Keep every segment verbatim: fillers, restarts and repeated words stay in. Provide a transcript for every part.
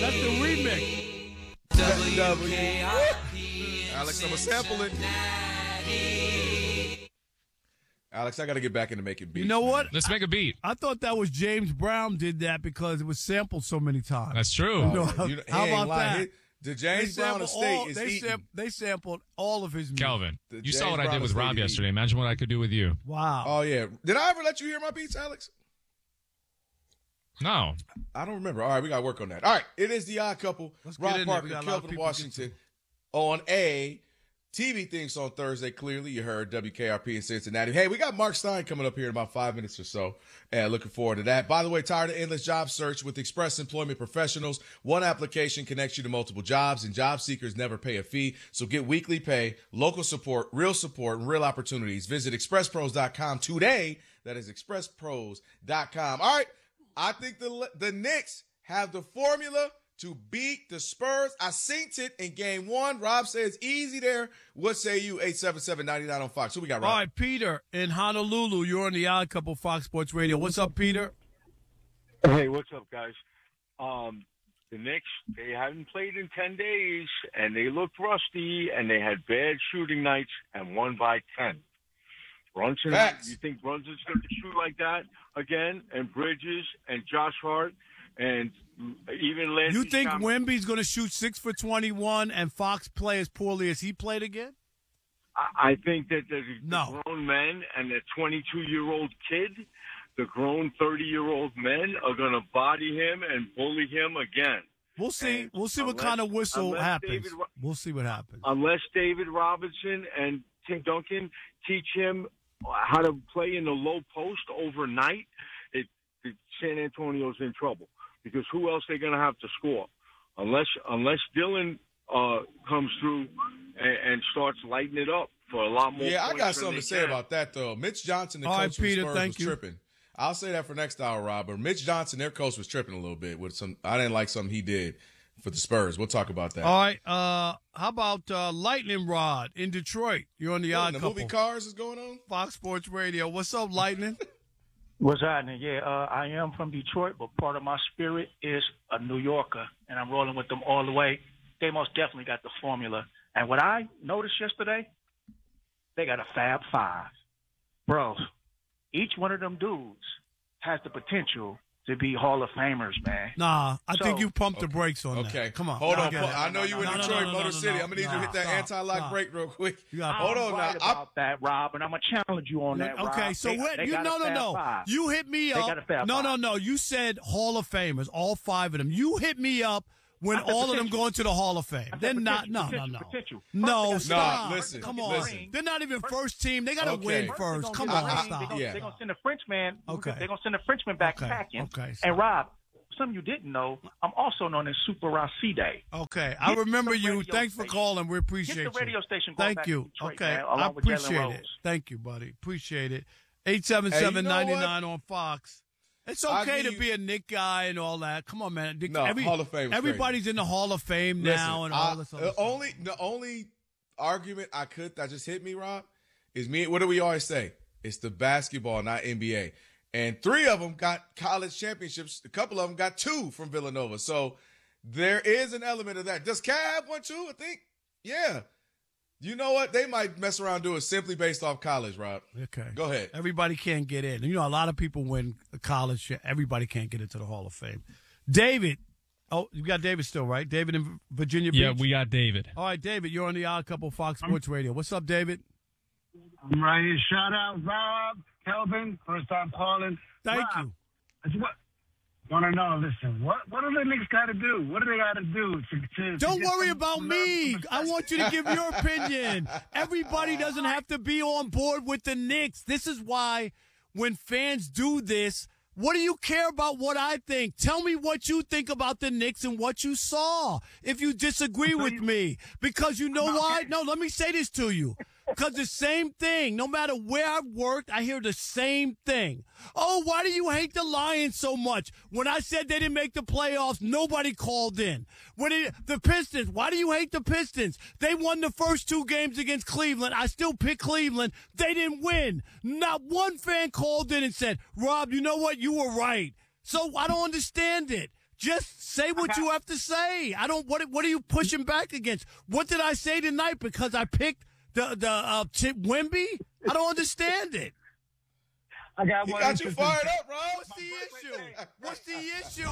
That's the remix. W Alex, I'm going to sample it. Alex, I got to get back into making beats. You know what? Let's make a beat. I thought that was James Brown did that because it was sampled so many times. That's true. You know, Oh, you know, how he ain't about lying. that? He- the James They Brown sampled estate all, is they, eating. sam- they sampled all of his music. Calvin, The you James saw what I Brown did with estate Rob is yesterday. eating. Imagine what I could do with you. Wow. Oh, yeah. Did I ever let you hear my beats, Alex? No. I don't remember. All right, we got to work on that. All right, it is the Odd Couple. Let's get Rob in there. Parker, We got a lot of Kelvin people Washington on a T V things on Thursday. Clearly, you heard W K R P in Cincinnati. Hey, we got Mark Stein coming up here in about five minutes or so. And looking forward to that. By the way, tired of endless job search with Express Employment Professionals? One application connects you to multiple jobs, and job seekers never pay a fee. So get weekly pay, local support, real support, and real opportunities. Visit express pros dot com today. That is express pros dot com. All right. I think the the Knicks have the formula to beat the Spurs. I synced it in game one. Rob says easy there. What say you? eight seven seven, nine nine on Fox. Who we got, Rob? All right, Peter in Honolulu. You're on the Odd Couple Fox Sports Radio. What's up, Peter? Hey, what's up, guys? Um, the Knicks, they haven't played in ten days, and they looked rusty, and they had bad shooting nights and won by ten. Brunson, Facts. you think Brunson's going to shoot like that again? And Bridges and Josh Hart and even Landry You think Shamet? Wemby's going to shoot six for twenty-one and Fox play as poorly as he played again? I I think that the, No. the grown men and the twenty-two-year-old kid, the grown thirty-year-old men are going to body him and bully him again. We'll see. And We'll see what unless- kind of whistle unless happens. David Ro- We'll see what happens. Unless David Robinson and Tim Duncan teach him how to play in the low post overnight, it, it San Antonio's in trouble because who else they going to have to score? Unless unless Dylan uh, comes through and, and starts lighting it up for a lot more. Yeah, I points got than something they to say can. about that, though. Mitch Johnson, the All right, coach of the Peter, Spurs, thank was you. tripping. I'll say that for next hour, Rob. But Mitch Johnson, their coach, was tripping a little bit with some. I didn't like something he did for the Spurs. We'll talk about that. All right. Uh, how about uh, Lightning Rod in Detroit? You're on the What, Odd the Couple. movie Cars is going on? Fox Sports Radio. What's up, Lightning? What's happening? Yeah, uh, I am from Detroit, but part of my spirit is a New Yorker, and I'm rolling with them all the way. They most definitely got the formula. And what I noticed yesterday, they got a Fab Five. Bro, each one of them dudes has the potential to be Hall of Famers, man. Nah, I So- think you pumped the brakes on that. Okay. Come on. Hold Now on. get Paul. it. I know you in No, no, Detroit, no, no, Motor no, City. no, I'm going to need you to no, hit that stop, anti-lock stop. break real quick. You got- Hold I'm on right now. I'm- about that, Rob, and I'm gonna challenge you on that. Okay, Rob. so They- what? They You got no a no Fab no. Five. You hit me They up. got a Fab No no Five. no. You said Hall of Famers, all five of them. You hit me up when I said all of them potential. going to the Hall of Fame. I said They're not. potential, No no potential, no. potential. No, First they got- stop. Nah, listen, Come on. listen. They're not even first team. They got to Okay. win First, first. they Come gonna on, get stop. They gonna, Yeah. they gonna send a Frenchman. Okay. They're gonna send a Frenchman back Okay. packing. Okay, stop. And Rob, something you didn't know, I'm also known as Super Racide. Okay, I Get remember the you. radio Thanks for station. calling. We appreciate Get you. the radio station going Thank back you. to Detroit, Okay, man, along I with Jalen appreciate Rose. it. Thank you, buddy. Appreciate it. eight seven seven, nine nine on Fox. It's I okay give to you- be a Nick guy and all that. Come on, man. Dick- No, Hall of Fame is Everybody's in the Hall of Fame Listen, now and I- all this other the stuff. only the only argument I could that just hit me, Rob, is me. What do we always say? It's the basketball, not N B A. And three of them got college championships. A couple of them got two from Villanova. So there is an element of that. Does Cal have one too? I think. Yeah. You know what? They might mess around and do it simply based off college, Rob. Okay. Go ahead. Everybody can't get in. You know, a lot of people win college. Everybody can't get into the Hall of Fame. David. Oh, you got David still, right? David in Virginia Beach? Yeah, we got David. All right, David, you're on the Odd Couple Fox Sports Radio. What's up, David? I'm right here. Shout out Rob, Kelvin, first time calling. Thank Rob, you. I just want, want to know, listen, what what do the Knicks got to do? What do they got to do to, to Don't to get worry some- about some me. love? I want you to give your opinion. Everybody doesn't have to be on board with the Knicks. This is why when fans do this, what do you care about what I think? Tell me what you think about the Knicks and what you saw if you disagree with me. Because you know why? No, let me say this to you. Because the same thing, no matter where I've worked, I hear the same thing. Oh, why do you hate the Lions so much? When I said they didn't make the playoffs, nobody called in. When it, the Pistons, why do you hate the Pistons? They won the first two games against Cleveland. I still pick Cleveland. They didn't win. Not one fan called in and said, Rob, you know what? You were right. So I don't understand it. Just say what you have to say. I don't. What What are you pushing back against? What did I say tonight? Because I picked the the uh, Chip Wemby. I don't understand it. I got He one. got you fired thing. up, Rob. What's the issue? What's the issue?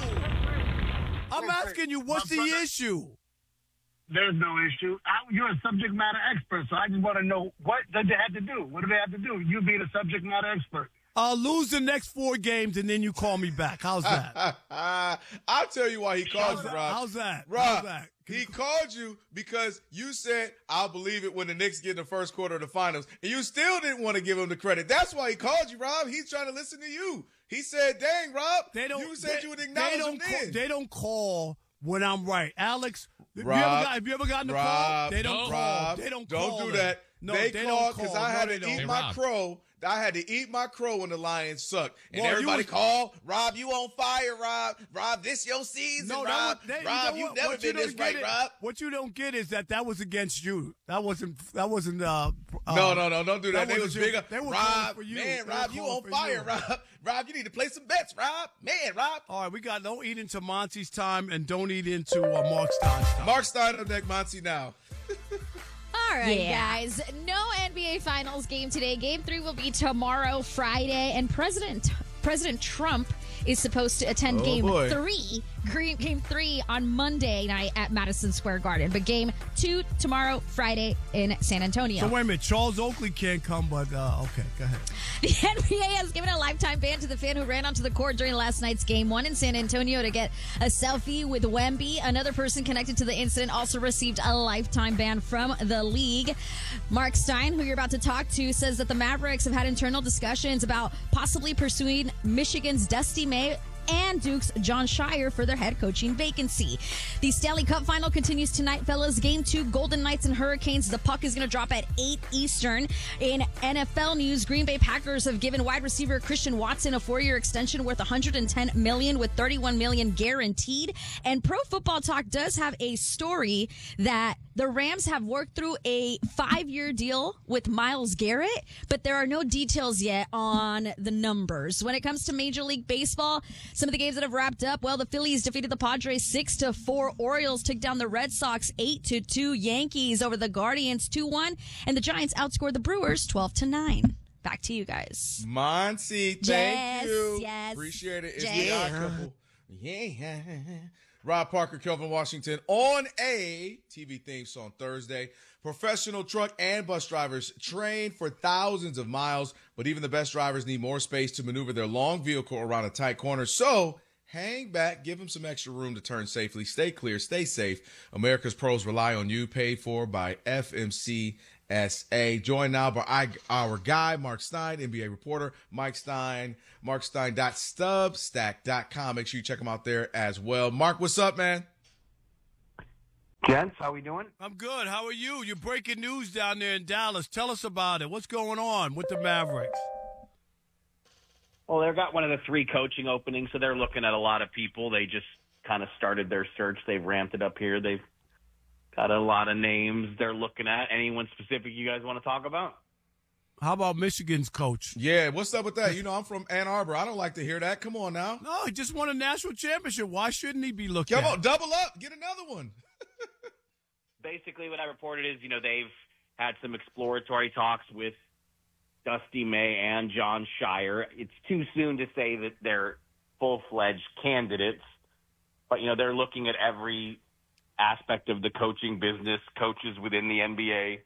I'm asking you. What's the issue? There's no issue. I, you're a subject matter expert, so I just want to know what did they have to do? What do they have to do? You being a subject matter expert. I'll lose the next four games, and then you call me back. How's that? I'll tell you why he called How's you, that? Rob. How's that? Rob, How's that? he called you because you said, I'll believe it when the Knicks get in the first quarter of the finals. And you still didn't want to give him the credit. That's why he called you, Rob. He's trying to listen to you. He said, dang, Rob, They don't. you said they, you would they acknowledge don't him call, then. They don't call when I'm right. Alex, have, Rob, you ever got, have you ever gotten the call? Rob, They don't no. call. Rob, They don't don't call do them. that. No, they, they called don't because call. I had No, to they eat don't. my Rob. crow. I had to eat my crow when the Lions sucked. And Well, you everybody was- called, Rob, you on fire, Rob. Rob, this your season, No, Rob. that was, they, Rob, you know you've what? never What you been this don't right, get is- Rob. What you don't get is that that was against you. That wasn't. That wasn't. Uh, uh, No, no, no, don't do that. that They wasn't was your- bigger. they were calling Rob, for you. man, They were Rob, you calling on for fire, you. Rob. Rob, you need to play some bets, Rob. Man, Rob. All right, we got don't eat into Monty's time and don't eat into uh, Mark Stein's time. Mark Stein up next, Monty now. All right, Yeah. guys. No N B A Finals game today. Game three will be tomorrow, Friday, and President President Trump is supposed to attend Oh, game boy. three. Game, game three on Monday night at Madison Square Garden. But game two tomorrow, Friday in San Antonio. So wait a minute, Charles Oakley can't come, but uh, okay, go ahead. The N B A has given a lifetime ban to the fan who ran onto the court during last night's game one in San Antonio to get a selfie with Wemby. Another person connected to the incident also received a lifetime ban from the league. Mark Stein, who you're about to talk to, says that the Mavericks have had internal discussions about possibly pursuing Michigan's Dusty May and Duke's John Shire for their head coaching vacancy. The Stanley Cup final continues tonight, fellas. Game two, Golden Knights and Hurricanes. The puck is going to drop at eight Eastern. In N F L news, Green Bay Packers have given wide receiver Christian Watson a four-year extension worth one hundred ten million dollars with thirty-one million dollars guaranteed. And Pro Football Talk does have a story that the Rams have worked through a five-year deal with Myles Garrett, but there are no details yet on the numbers. When it comes to Major League Baseball, some of the games that have wrapped up, well, the Phillies defeated the Padres six to four. Orioles took down the Red Sox eight to two. Yankees over the Guardians two one. And the Giants outscored the Brewers twelve to nine. Back to you guys. Monty, thank Yes, you. yes. Appreciate it. It's Jay. the odd couple. Yeah. Rob Parker, Kelvin Washington on a T V theme song Thursday. Professional truck and bus drivers train for thousands of miles, but even the best drivers need more space to maneuver their long vehicle around a tight corner. So hang back, give them some extra room to turn safely. Stay clear, stay safe. America's pros rely on you, paid for by F M C S A. Joined now by our guy, Mark Stein, N B A reporter, Mike Stein, mark stein dot substack dot com. Make sure you check him out there as well. Mark, what's up, man? Gents, how we doing? I'm good. How are you? You're breaking news down there in Dallas. Tell us about it. What's going on with the Mavericks? Well, they've got one of the three coaching openings, so they're looking at a lot of people. They just kind of started their search. They've ramped it up here. They've got a lot of names they're looking at. Anyone specific you guys want to talk about? How about Michigan's coach? Yeah, what's up with that? You know, I'm from Ann Arbor. I don't like to hear that. Come on now. No, he just won a national championship. Why shouldn't he be looked Come at? on, double up. Get another one. Basically, what I reported is, you know, they've had some exploratory talks with Dusty May and John Shire. It's too soon to say that they're full-fledged candidates, but, you know, they're looking at every aspect of the coaching business, coaches within the N B A.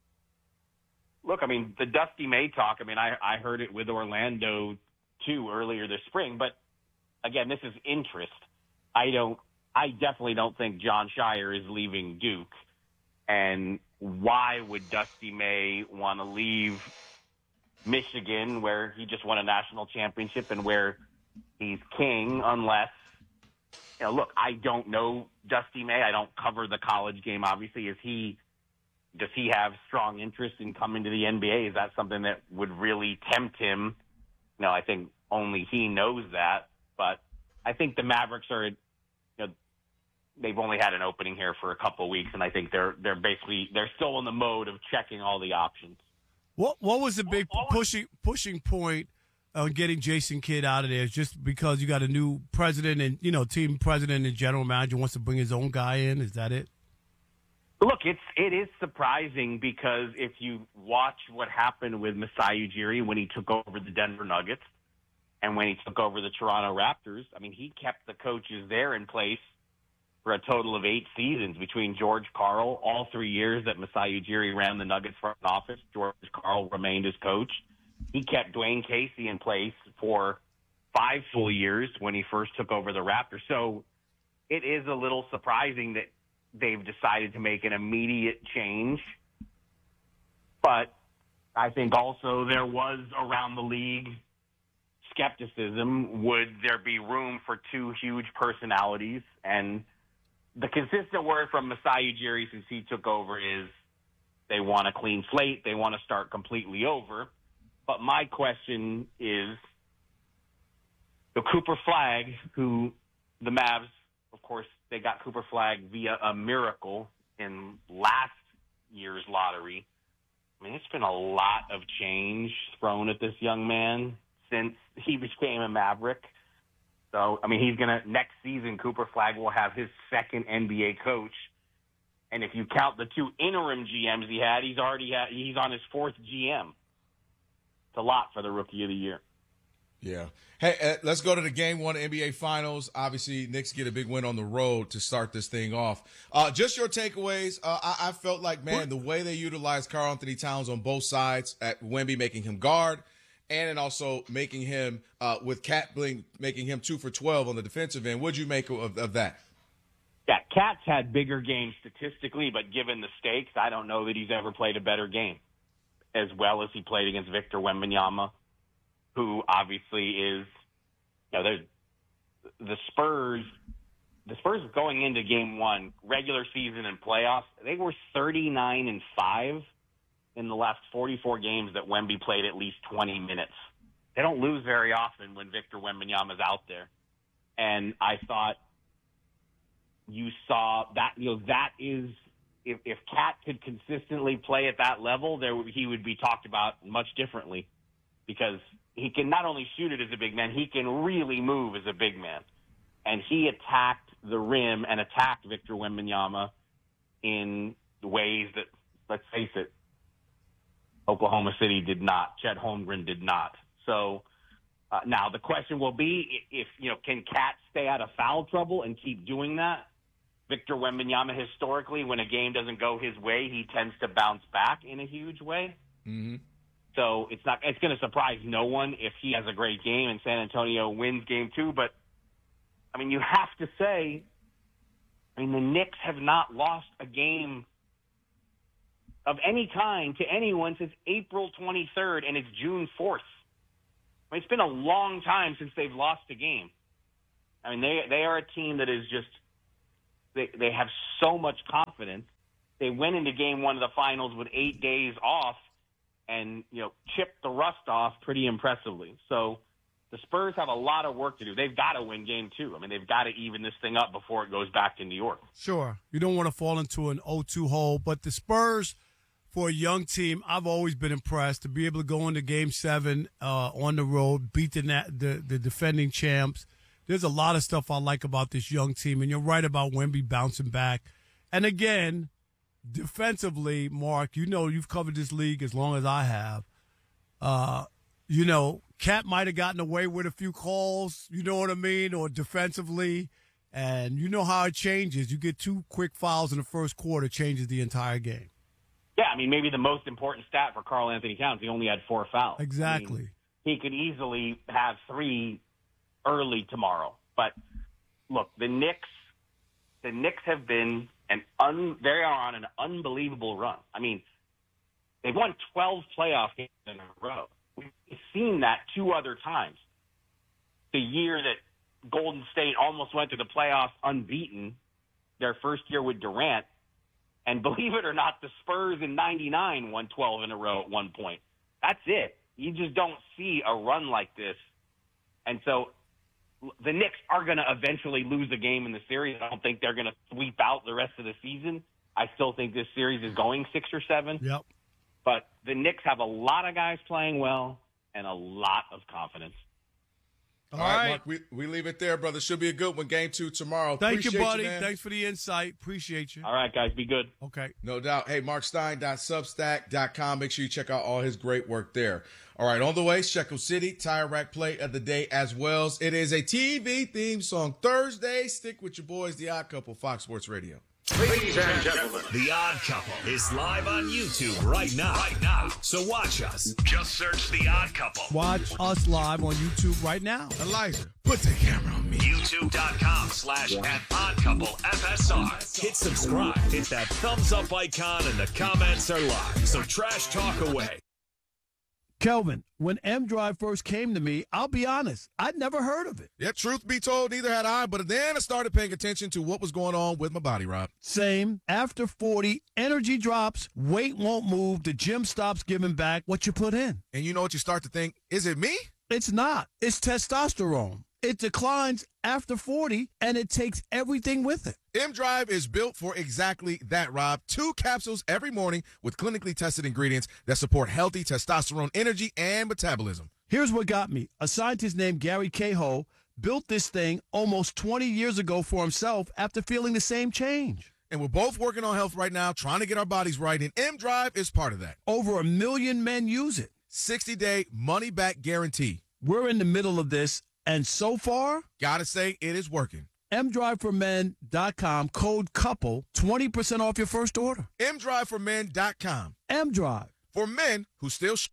Look, I mean, the Dusty May talk, I mean, I, I heard it with Orlando, too, earlier this spring, but, again, this is interest. I don't, I definitely don't think John Shire is leaving Duke. And why would Dusty May want to leave Michigan, where he just won a national championship and where he's king, unless, you know, look, I don't know Dusty May. I don't cover the college game, obviously. Is he, does he have strong interest in coming to the N B A? Is that something that would really tempt him? No, I think only he knows that. But I think the Mavericks are, you know, they've only had an opening here for a couple of weeks, and I think they're they're basically they're still in the mode of checking all the options. What what was the big pushing pushing point on getting Jason Kidd out of there is just because you got a new president and, you know, team president and general manager wants to bring his own guy in? Is that it? Look, it's it is surprising because if you watch what happened with Masai Ujiri when he took over the Denver Nuggets and when he took over the Toronto Raptors, I mean, he kept the coaches there in place for a total of eight seasons between George Karl, all three years that Masai Ujiri ran the Nuggets front office. George Karl remained as coach. He kept Dwayne Casey in place for five full years when he first took over the Raptors. So it is a little surprising that they've decided to make an immediate change. But I think also there was around the league skepticism. Would there be room for two huge personalities? And the consistent word from Masai Ujiri since he took over is they want a clean slate. They want to start completely over. But my question is, the Cooper Flagg, who the Mavs, of course, they got Cooper Flagg via a miracle in last year's lottery. I mean, it's been a lot of change thrown at this young man since he became a Maverick. So, I mean, he's going to, next season, Cooper Flagg will have his second N B A coach. And if you count the two interim G Ms he had, he's already had, he's on his fourth G M. It's a lot for the Rookie of the Year. Yeah. Hey, uh, let's go to the game one N B A Finals. Obviously, Knicks get a big win on the road to start this thing off. Uh, just your takeaways. Uh, I, I felt like, man, the way they utilized Karl Anthony Towns on both sides at Wemby, making him guard, and then also making him, uh, with Cat Bling, making him two for twelve on the defensive end. What'd you make of, of that? Yeah, Cat's had bigger games statistically, but given the stakes, I don't know that he's ever played a better game as well as he played against Victor Wembanyama, who obviously is, you know, the Spurs, the Spurs going into game one, regular season and playoffs, they were thirty-nine and five in the last forty-four games that Wemby played at least twenty minutes. They don't lose very often when Victor Wembanyama's out there. And I thought you saw that, you know, that is, if, if Cat could consistently play at that level, there he would be talked about much differently, because he can not only shoot it as a big man, he can really move as a big man. And he attacked the rim and attacked Victor Wembanyama in ways that, let's face it, Oklahoma City did not. Chet Holmgren did not. So uh, now the question will be, if, you know, can Cat stay out of foul trouble and keep doing that? Victor Wembanyama, historically, when a game doesn't go his way, he tends to bounce back in a huge way. Mm-hmm. So it's not, it's going to surprise no one if he has a great game and San Antonio wins game two. But, I mean, you have to say, I mean, the Knicks have not lost a game of any kind to anyone since April twenty-third, and it's June fourth. I mean, it's been a long time since they've lost a game. I mean, they they are a team that is just, they, they have so much confidence. They went into game one of the finals with eight days off and, you know, chipped the rust off pretty impressively. So the Spurs have a lot of work to do. They've got to win game two. I mean, they've got to even this thing up before it goes back to New York. Sure. You don't want to fall into an oh two hole, but the Spurs, for a young team, I've always been impressed to be able to go into game seven uh, on the road, beat the, the the defending champs. There's a lot of stuff I like about this young team, and you're right about Wemby bouncing back. And again, defensively, Mark, you know you've covered this league as long as I have. Uh, you know, Cat might have gotten away with a few calls, you know what I mean, or defensively, and you know how it changes. You get two quick fouls in the first quarter, changes the entire game. Yeah, I mean, maybe the most important stat for Karl Anthony Towns, he only had four fouls. Exactly. I mean, he could easily have three early tomorrow. But look, the Knicks, the Knicks have been an un, they are on an unbelievable run. I mean, they've won twelve playoff games in a row. We've seen that two other times. The year that Golden State almost went to the playoffs unbeaten, their first year with Durant. And believe it or not, the Spurs in ninety-nine won twelve in a row at one point. That's it. You just don't see a run like this. And so the Knicks are going to eventually lose a game in the series. I don't think they're going to sweep out the rest of the season. I still think this series is going six or seven. Yep. But the Knicks have a lot of guys playing well. and a lot of confidence. All right, Mark, we, we leave it there, brother. Should be a good one. Game two tomorrow. Thank Appreciate you, buddy. man. Thanks for the insight. Appreciate you. All right, guys, be good. Okay. No doubt. Hey, mark stein dot substack dot com. Make sure you check out all his great work there. All right, on the way, Shekel City, Tire Rack Play of the Day as well. It is a T V theme song Thursday. Stick with your boys, The Odd Couple, Fox Sports Radio. Ladies and gentlemen, The Odd Couple is live on YouTube right now. Right now. So watch us. Just search The Odd Couple. Watch us live on YouTube right now. Elijah, put the camera on me. YouTube.com slash at Odd Couple F S R. Hit subscribe. Hit that thumbs up icon and the comments are live. So trash talk away. Kelvin, when M-Drive first came to me, I'll be honest, I'd never heard of it. Yeah, truth be told, neither had I, but then I started paying attention to what was going on with my body, Rob. Same. After forty, energy drops, weight won't move, the gym stops giving back what you put in. And you know what you start to think? Is it me? It's not. It's testosterone. It declines after forty, and it takes everything with it. M-Drive is built for exactly that, Rob. Two capsules every morning with clinically tested ingredients that support healthy testosterone energy and metabolism. Here's what got me. A scientist named Gary Cahill built this thing almost twenty years ago for himself after feeling the same change. And we're both working on health right now, trying to get our bodies right, and M-Drive is part of that. Over a million men use it. sixty-day money-back guarantee. We're in the middle of this, and so far, gotta say, it is working. M drive for men dot com, code COUPLE, twenty percent off your first order. M drive for men dot com. M-Drive. For men who still... Sh-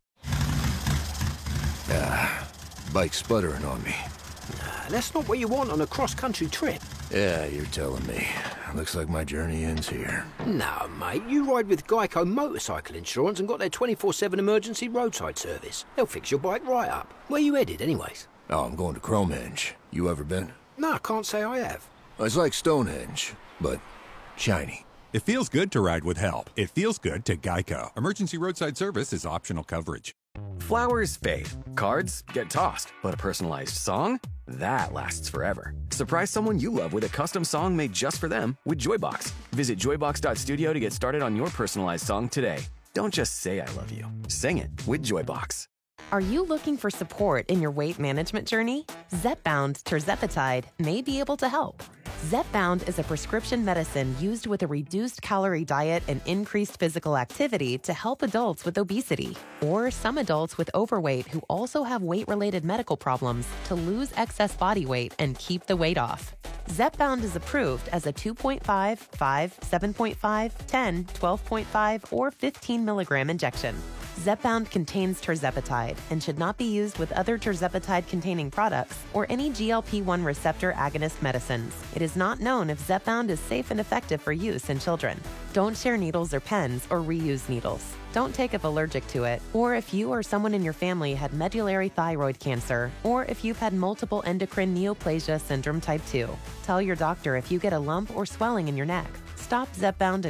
ah, bike's sputtering on me. Nah, that's not what you want on a cross-country trip. Yeah, you're telling me. Looks like my journey ends here. No, mate, you ride with Geico Motorcycle Insurance and got their twenty-four seven emergency roadside service. They'll fix your bike right up. Where you headed, anyways? Oh, I'm going to Cromenge. You ever been? No, I can't say I have. It's like Stonehenge, but shiny. It feels good to ride with help. It feels good to Geico. Emergency roadside service is optional coverage. Flowers fade. Cards get tossed. But a personalized song? That lasts forever. Surprise someone you love with a custom song made just for them with Joybox. Visit joybox dot studio to get started on your personalized song today. Don't just say I love you. Sing it with Joybox. Are you looking for support in your weight management journey? Zepbound tirzepatide may be able to help. Zepbound is a prescription medicine used with a reduced calorie diet and increased physical activity to help adults with obesity or some adults with overweight who also have weight-related medical problems to lose excess body weight and keep the weight off. Zepbound is approved as a two point five, five, seven point five, ten, twelve point five, or fifteen milligram injection. Zepbound contains tirzepatide and should not be used with other tirzepatide-containing products or any G L P one receptor agonist medicines. It is not known if Zepbound is safe and effective for use in children. Don't share needles or pens or reuse needles. Don't take if allergic to it, or if you or someone in your family had medullary thyroid cancer, or if you've had multiple endocrine neoplasia syndrome type two. Tell your doctor if you get a lump or swelling in your neck. Stop Zepbound